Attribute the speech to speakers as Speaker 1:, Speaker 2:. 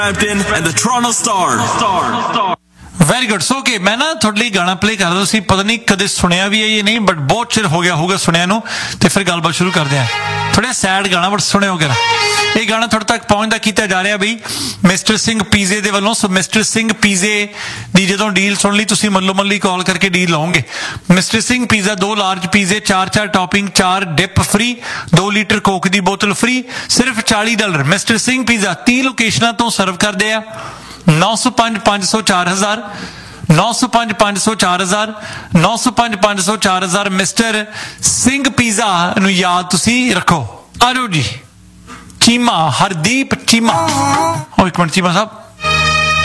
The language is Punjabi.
Speaker 1: Captain and the Toronto Star.
Speaker 2: Very good. ਸੋ ਕਿ ਮੈਂ ਨਾ ਤੁਹਾਡੇ ਲਈ ਗਾਣਾ ਪਲੇ ਕਰ ਰਿਹਾ ਸੀ, ਪਤਾ ਨਹੀਂ ਕਦੇ ਸੁਣਿਆ ਵੀ ਹੈ ਜਾਂ ਨਹੀਂ, ਬਟ ਬਹੁਤ ਚਿਰ ਹੋ ਗਿਆ ਹੋਊਗਾ ਸੁਣਿਆ ਨੂੰ, ਤੇ ਫਿਰ ਗੱਲਬਾਤ ਸ਼ੁਰੂ ਕਰਦੇ ਹਾਂ। ਥੋੜ੍ਹਾ ਸੈਡ ਗਾਣਾ ਬਟ ਸੁਣਿਓ ਵਗੈਰਾ। ਇਹ ਗਾਣਾ ਤੁਹਾਡੇ ਤੱਕ ਪਹੁੰਚਦਾ ਕੀਤਾ ਜਾ ਰਿਹਾ ਬਈ ਮਿਸਟਰ ਸਿੰਘ ਪੀਜ਼ੇ ਦੇ ਵੱਲੋਂ। ਸੋ ਮਿਸਟਰ ਸਿੰਘ ਪੀਜ਼ੇ ਦੀ ਜਦੋਂ ਡੀਲ ਸੁਣ ਲਈ ਤੁਸੀਂ ਮੱਲੋ ਮੱਲੀ ਕਾਲ ਕਰਕੇ ਡੀਲ ਲਾਓਗੇ। ਮਿਸਟਰ ਸਿੰਘ ਪੀਜ਼ਾ 2 ਲਾਰਜ ਪੀਜ਼ੇ, 4 topping, 4 dip free, 2 litre Coke ਦੀ ਬੋਤਲ ਫ੍ਰੀ, ਸਿਰਫ $40। ਮਿਸਟਰ ਸਿੰਘ ਪੀਜ਼ਾ 30 ਲੋਕੇਸ਼ਨਾਂ ਤੋਂ ਸਰਵ ਕਰਦੇ ਆ। 905 500 4000 905 500 4000 905 500 4000। ਮਿਸਟਰ ਸਿੰਘ ਪੀਜ਼ਾ ਨੂੰ ਯਾਦ ਤੁਸੀਂ ਰੱਖੋ। ਆਜੋ ਜੀ। ਚੀਮਾ, ਹਰਦੀਪ ਚੀਮਾ। ਇੱਕ ਮਿੰਟ ਚੀਮਾ ਸਾਹਿਬ।